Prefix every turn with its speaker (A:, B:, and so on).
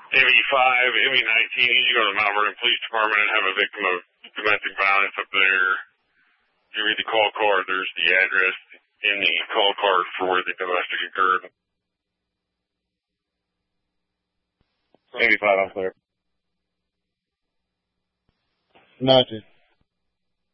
A: ME5, ME19, you need to go to the Mount Vernon Police Department and have a victim of domestic violence up there. If you read the call card, there's the address in the call card for where the domestic occurred. ME5, I'm clear.
B: Noted.